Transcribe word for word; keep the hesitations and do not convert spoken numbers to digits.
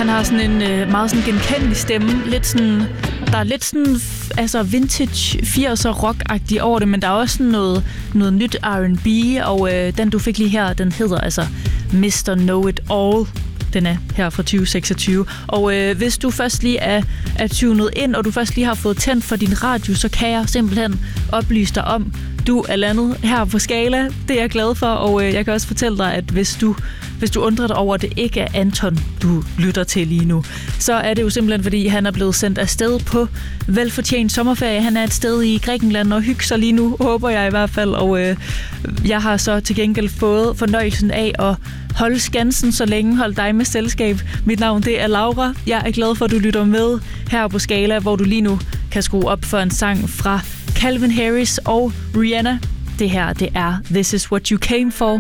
Han har sådan en øh, meget sådan genkendelig stemme. Lidt sådan, der er lidt sådan altså vintage firser rock-agtig over det, men der er også sådan noget, noget nyt R and B, og øh, den du fik lige her, den hedder altså mister Know It All. Den er her fra tyve seksogtyve. Og øh, hvis du først lige er, er tunet ind, og du først lige har fået tændt for din radio, så kan jeg simpelthen oplyse dig om, du er landet her på Skala. Det er jeg glad for, og øh, jeg kan også fortælle dig, at hvis du, hvis du undrer dig over, at det ikke er Anton, du lytter til lige nu, så er det jo simpelthen, fordi han er blevet sendt afsted på velfortjent sommerferie. Han er et sted i Grækenland og hygger sig lige nu, håber jeg i hvert fald. Og øh, jeg har så til gengæld fået fornøjelsen af at holde skansen så længe, hold dig med selskab. Mit navn, det er Laura. Jeg er glad for, at du lytter med her på Skala, hvor du lige nu kan skrue op for en sang fra Calvin Harris og Rihanna. Det her, det er This Is What You Came For.